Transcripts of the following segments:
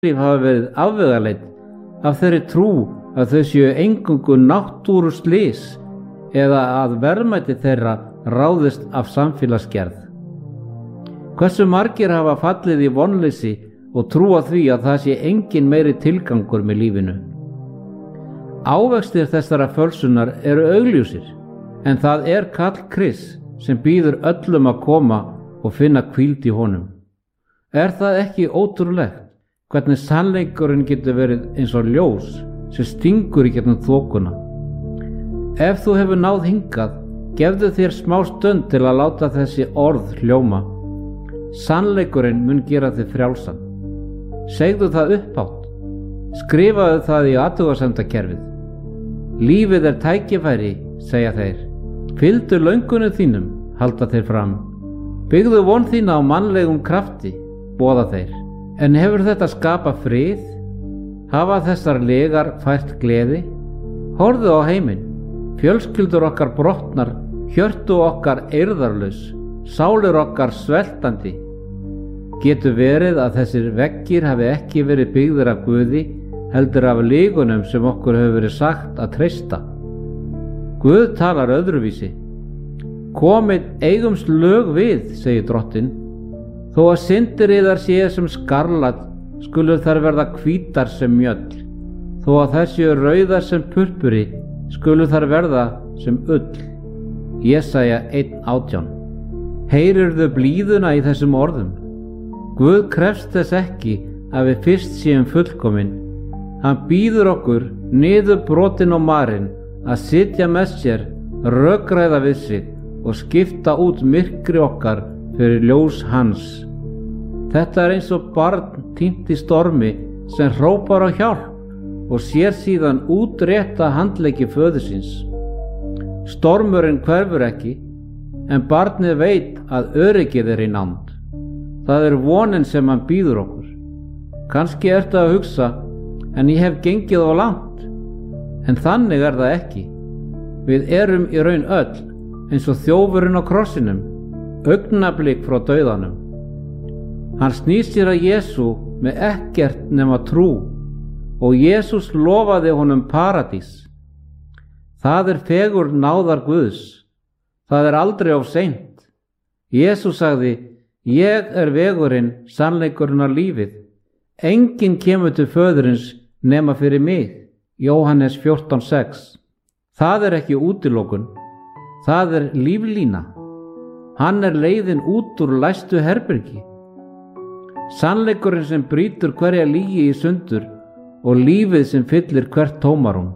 líf hafa verið afvegaleidd af þeirri trú að þau séu eingöngu náttúruslys eða að verðmæti þeirra ráðist af samfélagsgerð. Hversu margir hafa fallið í vonleysi og trúa því að það sé engin meiri tilgangur með lífinu. Ávextir þessara fölsunar eru augljósir, en það er kall Krists sem býður öllum að koma og finna hvíld í honum. Er það ekki ótrúlegt hvernig sannleikurinn getur verið eins og ljós sem stingur í gegnum þokuna? Ef þú hefur náð hingað, gefðu þér smá stund til að láta þessi orð hljóma. Sannleikurinn mun gera þig frjálsan. Segðu það upphátt. Skrifaðu það í athugasemdakerfið. Lífið er tækifæri, segja þeir. Fylgdu löngunum þínum, halda þeir fram. Byggðu von þína á mannlegum krafti, boða þeir. En hefur þetta skapað frið? Hafa þessar legar fært gleði? Horfðu á heiminn. Fjölskyldur okkar brotnar, hjörtu okkar eirðarlaus, sálir okkar sveltandi. Getur verið að þessir veggir hafi ekki verið byggðir af Guði, heldur af lygunum sem okkur hefur verið sagt að treysta? Guð talar öðruvísi. Komið eigums lög við, segir Drottinn. Þó að syndir yðar séu sem skarlat, skulu þær verða hvítar sem mjöll. Þó að þær séu rauðar sem purpuri, skulu þær verða sem ull. Jesaja 1:18. Heyrirðu blíðuna í þessum orðum? Guð krefst þess ekki að við fyrst séum fullkomin. Hann býður okkur niður brotin og marinn að sitja með sér, rökræða við sig og skipta út myrkri okkar fyrir ljós hans. Þetta er eins og barn týnt í stormi sem hrópar á hjálp og sér síðan útrétta handleggi föður síns. Stormurinn hverfur ekki, en barnið veit að öryggið er í nánd. Það er vonin sem hann býður okkur. Kannski ertu að hugsa, en ég hef gengið of langt. En þannig er það ekki. Við erum í raun öll, eins og þjófurinn á krossinum, augnablik frá dauðanum. Hann snýr sér að Jesú með ekkert nema trú, og Jesús lofaði honum paradís. Það er fegurð náðar Guðs. Það er aldrei of seint. Jesús sagði: Ég er vegurinn, sannleikurinn og lífið. Enginn kemur til föðurins nema fyrir mig. Jóhannes 14:6. Það er ekki útilokun. Það er líflína. Hann er leiðin út úr læstu herbergi. Sannleikurinn sem brýtur hverja lygi í sundur og lífið sem fyllir hvert tómarúm.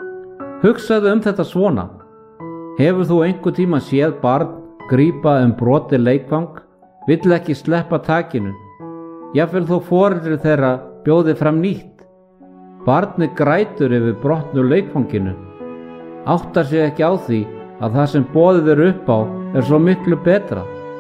Hugsaðu þetta svona. Hefur þú einhver tíma séð barn grípa brotið leikfang, vill ekki sleppa takinu, jafnvel þó foreldri þeirra bjóði fram nýtt? Barnið grætur yfir brotnu leikfanginu, áttar sig ekki á því að það sem boðið er upp á er svo miklu betra.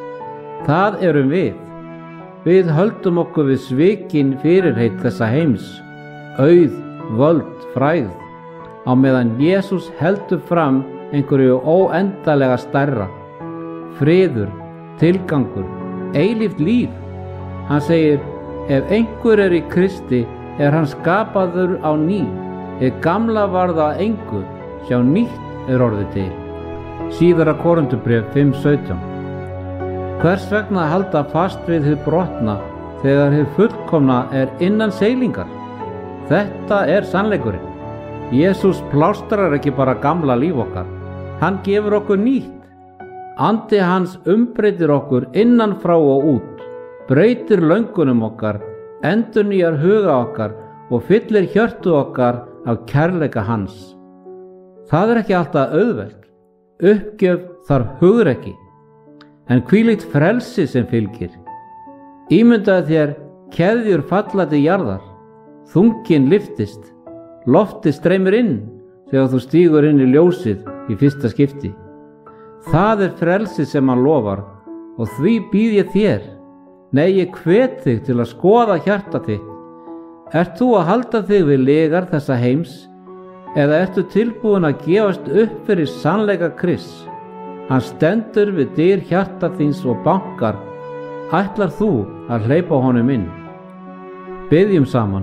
Það erum við. Við höldum okkur við svikin fyrirheit þessa heims, auð, völd, frægð, á meðan Jesús heldur fram einhverju óendalega stærra. Friður, tilgangur, eilíft líf. Hann segir: ef einhver er í Kristi, er hann skapaður á ný. Hið gamla varð að engu, sjá nýtt er orðið til. Síðara Korinthubréf 5:17. Hvers vegna halda fast við hið brotna þegar hið fullkomna er innan seilingar? Þetta er sannleikurinn. Jesús plástrar ekki bara gamla líf okkar, hann gefur okkur nýtt. Andi hans umbreytir okkur innan frá og út, breytir löngunum okkar, endurnýjar huga okkar og fyllir hjörtu okkar af kærleika hans. Það er ekki alltaf auðvelt. Uppgjöf þarf hugrekki, en hvílíkt frelsi sem fylgir. Ímyndaðu þér keðjur falla til jarðar, þunginn lyftist, loftið streymir inn þegar þú stígur inn í ljósið í fyrsta skipti. Það er frelsi sem hann lofar, og því býð ég þér. Nei, ég hvet þig til að skoða hjarta þitt. Ert þú að halda þig við legar þessa heims, eða ertu tilbúin að gefast upp fyrir sannleika Krists? Hann stendur við dyr hjarta þíns og bankar. Ætlar þú að hleypa honum inn? Biðjum saman.